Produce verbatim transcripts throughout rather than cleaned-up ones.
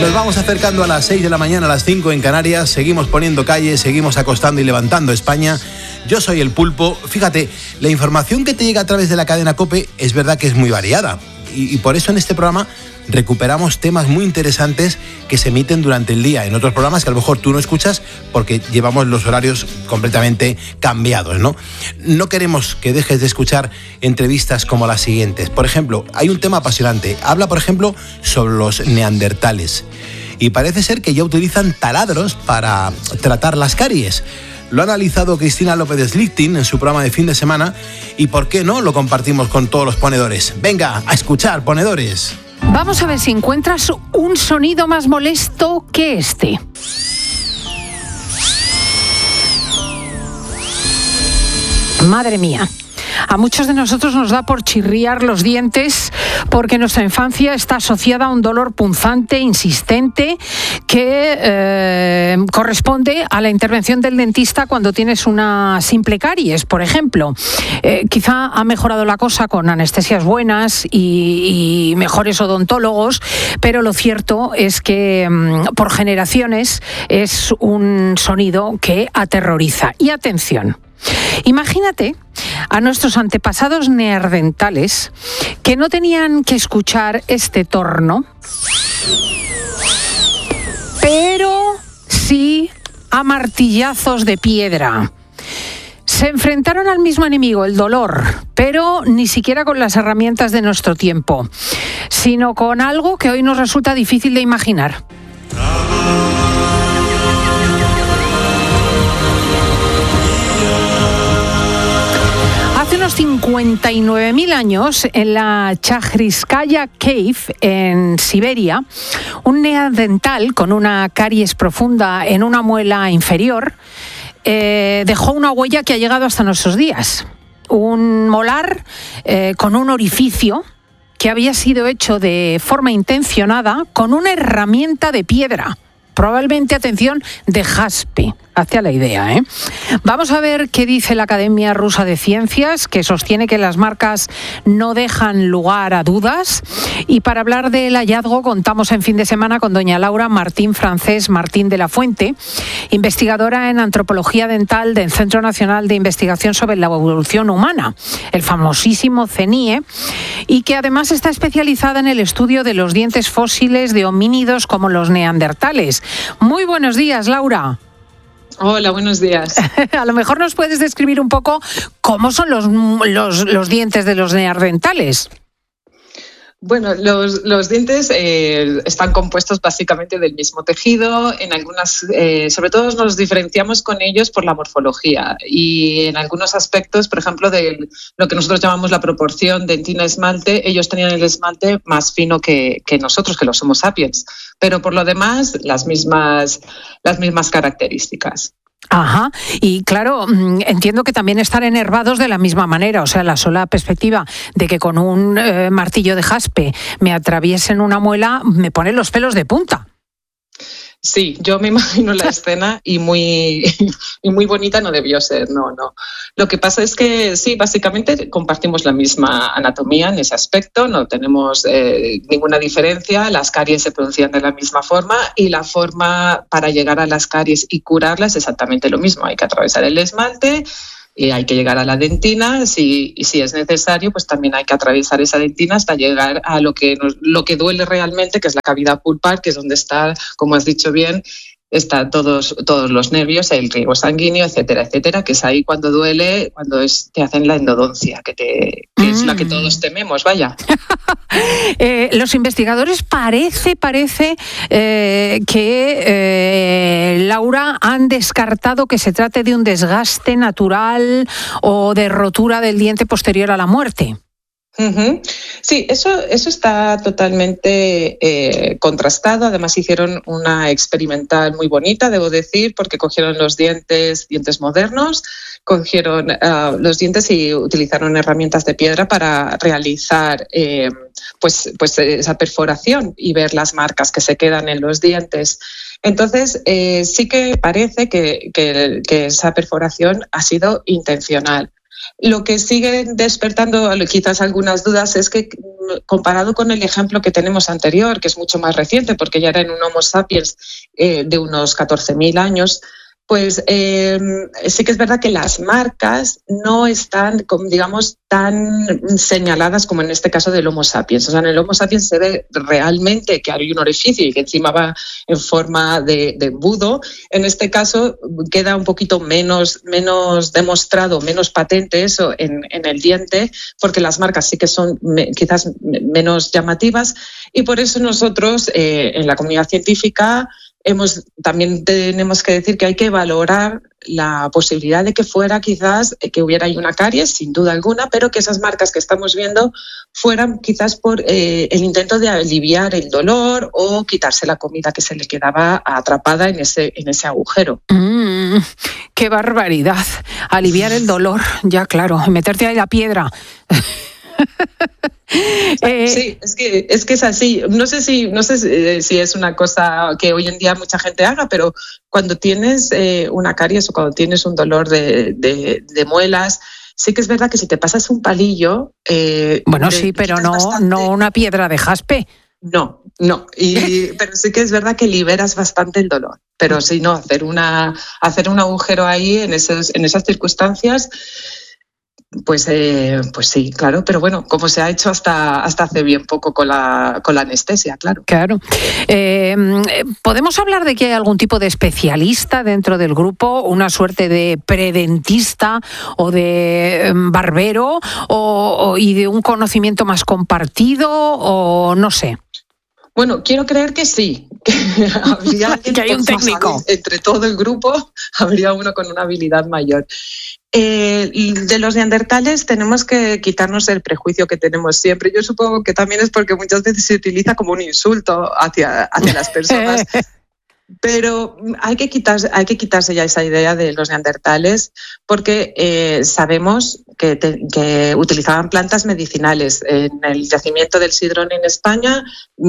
Nos vamos acercando a las seis de la mañana, a las cinco en Canarias. Seguimos poniendo calle, seguimos acostando y levantando España. Yo soy el Pulpo. Fíjate, la información que te llega a través de la cadena COPE es verdad que es muy variada. Y, y por eso en este programa recuperamos temas muy interesantes que se emiten durante el día en otros programas que a lo mejor tú no escuchas porque llevamos los horarios completamente cambiados, ¿no? No queremos que dejes de escuchar entrevistas como las siguientes. Por ejemplo, hay un tema apasionante. Habla, por ejemplo, sobre los neandertales. Y parece ser que ya utilizan taladros para tratar las caries. Lo ha analizado Cristina López-Slichting en su programa de fin de semana y, ¿por qué no?, lo compartimos con todos los ponedores. Venga, a escuchar, ponedores. Vamos a ver si encuentras un sonido más molesto que este. Madre mía. A muchos de nosotros nos da por chirriar los dientes porque nuestra infancia está asociada a un dolor punzante, insistente, que eh, corresponde a la intervención del dentista cuando tienes una simple caries, por ejemplo. Eh, quizá ha mejorado la cosa con anestesias buenas y, y mejores odontólogos, pero lo cierto es que mm, por generaciones es un sonido que aterroriza. Y atención, imagínate a nuestros antepasados neandertales que no tenían que escuchar este torno, pero sí a martillazos de piedra. Se enfrentaron al mismo enemigo, el dolor, pero ni siquiera con las herramientas de nuestro tiempo, sino con algo que hoy nos resulta difícil de imaginar. Hace unos cincuenta y nueve mil años, en la Chagrinskaya Cave, en Siberia, un neandertal con una caries profunda en una muela inferior eh, dejó una huella que ha llegado hasta nuestros días. Un molar eh, con un orificio que había sido hecho de forma intencionada con una herramienta de piedra. Probablemente, atención, de jaspe. Hacia la idea, ¿eh? Vamos a ver qué dice la Academia Rusa de Ciencias, que sostiene que las marcas no dejan lugar a dudas. Y para hablar del hallazgo contamos en fin de semana con doña Laura Martín Francés Martín de la Fuente, investigadora en antropología dental del Centro Nacional de Investigación sobre la Evolución Humana, el famosísimo CENIE, y que además está especializada en el estudio de los dientes fósiles de homínidos como los neandertales. Muy buenos días, Laura. Hola, buenos días. A lo mejor nos puedes describir un poco cómo son los, los, los dientes de los neandertales. Bueno, los, los dientes eh, están compuestos básicamente del mismo tejido. En algunas, eh, sobre todo nos diferenciamos con ellos por la morfología y en algunos aspectos, por ejemplo, de lo que nosotros llamamos la proporción dentina-esmalte, ellos tenían el esmalte más fino que, que nosotros, que los Homo sapiens, pero por lo demás las mismas, las mismas características. Ajá, y claro, entiendo que también están enervados de la misma manera, o sea, la sola perspectiva de que con un eh, martillo de jaspe me atraviesen una muela me pone los pelos de punta. Sí, yo me imagino la escena y muy, y muy bonita no debió ser, no, no. Lo que pasa es que sí, básicamente compartimos la misma anatomía en ese aspecto, no tenemos eh, ninguna diferencia, las caries se producían de la misma forma y la forma para llegar a las caries y curarlas es exactamente lo mismo, hay que atravesar el esmalte y hay que llegar a la dentina, si, y si es necesario, pues también hay que atravesar esa dentina hasta llegar a lo que, nos, lo que duele realmente, que es la cavidad pulpar, que es donde está, como has dicho bien, están todos, todos los nervios, el riego sanguíneo, etcétera, etcétera, que es ahí cuando duele, cuando es, te hacen la endodoncia, que, te, que mm. es la que todos tememos, vaya. eh, los investigadores parece, parece eh, que, eh, Laura, han descartado que se trate de un desgaste natural o de rotura del diente posterior a la muerte. Uh-huh. Sí, eso, eso está totalmente eh, contrastado. Además hicieron una experimental muy bonita, debo decir, porque cogieron los dientes, dientes modernos, cogieron uh, los dientes y utilizaron herramientas de piedra para realizar eh, pues, pues esa perforación y ver las marcas que se quedan en los dientes. Entonces, eh, sí que parece que, que, que esa perforación ha sido intencional. Lo que sigue despertando quizás algunas dudas es que, comparado con el ejemplo que tenemos anterior, que es mucho más reciente, porque ya era en un Homo sapiens eh, de unos catorce mil años, pues eh, sí que es verdad que las marcas no están, digamos, tan señaladas como en este caso del Homo sapiens. O sea, en el Homo sapiens se ve realmente que hay un orificio y que encima va en forma de, de embudo. En este caso queda un poquito menos, menos demostrado, menos patente eso en, en el diente, porque las marcas sí que son me, quizás menos llamativas, y por eso nosotros eh, en la comunidad científica Hemos, también tenemos que decir que hay que valorar la posibilidad de que fuera quizás que hubiera ahí una caries, sin duda alguna, pero que esas marcas que estamos viendo fueran quizás por eh, el intento de aliviar el dolor o quitarse la comida que se le quedaba atrapada en ese, en ese agujero. Mm, ¡Qué barbaridad! Aliviar el dolor, ya claro, meterte ahí la piedra. eh, sí, es que, es que es así. No sé si, no sé si, si es una cosa que hoy en día mucha gente haga, pero cuando tienes eh, una caries o cuando tienes un dolor de, de, de muelas, sí que es verdad que si te pasas un palillo... Eh, bueno, te, sí, pero no, bastante... no una piedra de jaspe. No, no, y, pero sí que es verdad que liberas bastante el dolor. Pero si no, hacer, una, hacer un agujero ahí en, esos, en esas circunstancias... Pues, eh, pues sí, claro, pero bueno, como se ha hecho hasta, hasta hace bien poco con la, con la anestesia, claro. Claro. Eh, ¿Podemos hablar de que hay algún tipo de especialista dentro del grupo, una suerte de predentista o de barbero o, o, y de un conocimiento más compartido o no sé? Bueno, quiero creer que sí, que, habría que hay un técnico. Sabes, entre todo el grupo habría uno con una habilidad mayor. Eh, de los neandertales tenemos que quitarnos el prejuicio que tenemos siempre. Yo supongo que también es porque muchas veces se utiliza como un insulto hacia, hacia las personas. Pero hay que quitarse, hay que quitarse ya esa idea de los neandertales porque eh, sabemos que, te, que utilizaban plantas medicinales. En el yacimiento del Sidrón en España,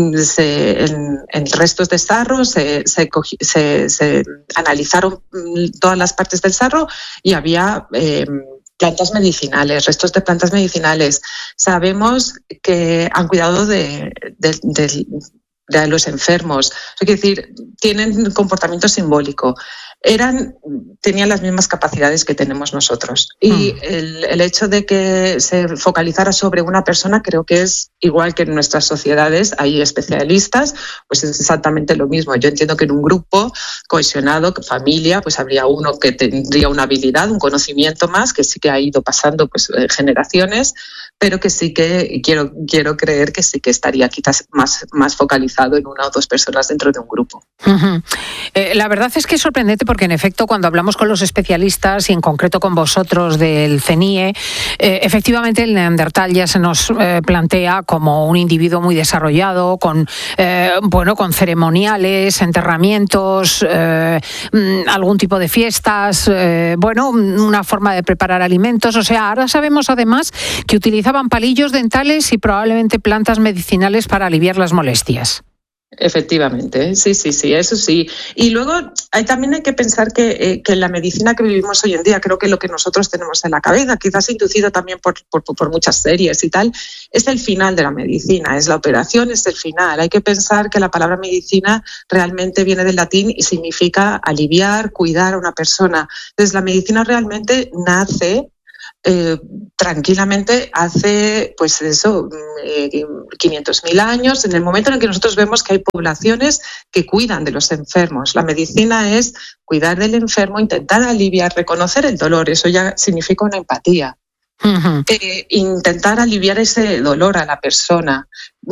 se, en, en restos de sarro se, se, se, se analizaron todas las partes del sarro y había... Eh, plantas medicinales, restos de plantas medicinales. Sabemos que han cuidado de, de, de, de los enfermos. Es decir, tienen comportamiento simbólico. Eran, tenían las mismas capacidades que tenemos nosotros. Y mm. el, el hecho de que se focalizara sobre una persona creo que es igual que en nuestras sociedades hay especialistas, pues es exactamente lo mismo. Yo entiendo que en un grupo cohesionado, familia, pues habría uno que tendría una habilidad, un conocimiento más, que sí que ha ido pasando pues generaciones, pero que sí que quiero, quiero creer que sí que estaría quizás más, más focalizado en una o dos personas dentro de un grupo. Uh-huh. Eh, la verdad es que es sorprendente porque, en efecto, cuando hablamos con los especialistas y en concreto con vosotros del C E N I E, eh, efectivamente el neandertal ya se nos eh, plantea como un individuo muy desarrollado, con, eh, bueno, con ceremoniales, enterramientos, eh, algún tipo de fiestas, eh, bueno, una forma de preparar alimentos. O sea, ahora sabemos además que utilizaban palillos dentales y probablemente plantas medicinales para aliviar las molestias. Efectivamente, sí, sí, sí, eso sí. Y luego hay, también hay que pensar que, eh, que en la medicina que vivimos hoy en día, creo que lo que nosotros tenemos en la cabeza, quizás inducido también por, por, por muchas series y tal, es el final de la medicina, es la operación, es el final. Hay que pensar que la palabra medicina realmente viene del latín y significa aliviar, cuidar a una persona. Entonces, la medicina realmente nace Eh, tranquilamente hace pues eso eh, quinientos mil años, en el momento en el que nosotros vemos que hay poblaciones que cuidan de los enfermos. La medicina es cuidar del enfermo, intentar aliviar, reconocer el dolor, eso ya significa una empatía. Uh-huh. Eh, intentar aliviar ese dolor a la persona,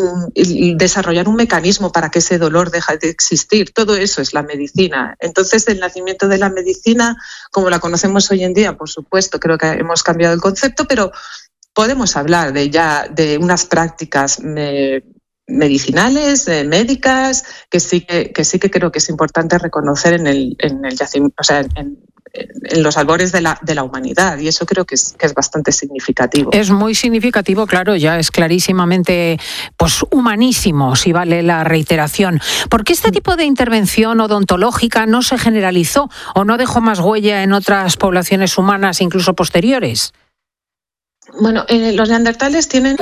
mm, desarrollar un mecanismo para que ese dolor deje de existir, todo eso es la medicina. Entonces, el nacimiento de la medicina, como la conocemos hoy en día, por supuesto, creo que hemos cambiado el concepto, pero podemos hablar de ya de unas prácticas eh, medicinales, eh, médicas, que sí que, que sí que creo que es importante reconocer en el, en el yacimiento, o sea, en, en los albores de la, de la humanidad, y eso creo que es, que es bastante significativo. Es muy significativo, claro, ya es clarísimamente pues humanísimo, si vale la reiteración. ¿Por qué este tipo de intervención odontológica no se generalizó o no dejó más huella en otras poblaciones humanas, incluso posteriores? Bueno, eh, los neandertales tienen